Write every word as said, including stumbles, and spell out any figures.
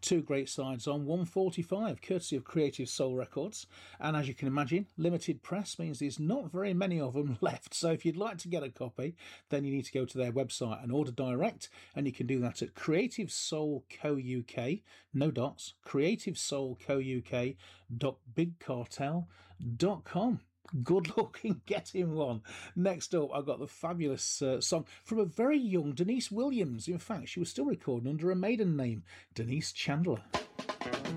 Two great sides on one forty-five, courtesy of Creative Soul Records. And as you can imagine, limited press means there's not very many of them left. So if you'd like to get a copy, then you need to go to their website and order direct. And you can do that at Creative Soul Co U K, no dots, creative soul co u k dot big cartel dot com. Good luck in getting one. Next up, I've got the fabulous uh, song from a very young Denise Williams. In fact, she was still recording under a maiden name, Denise Chandler.